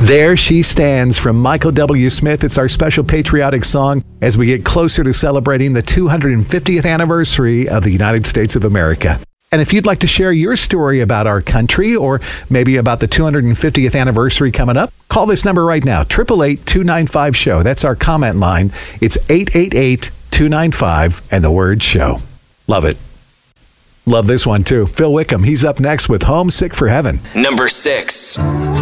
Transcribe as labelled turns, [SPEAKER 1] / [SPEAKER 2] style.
[SPEAKER 1] There She Stands from Michael W. Smith. It's our special patriotic song as we get closer to celebrating the 250th anniversary of the United States of America. And if you'd like to share your story about our country or maybe about the 250th anniversary coming up, call this number right now, 888-295-SHOW. That's our comment line. It's 888-295 and the word SHOW. Love it. Love this one too. Phil Wickham, he's up next with Homesick for Heaven.
[SPEAKER 2] Number 6.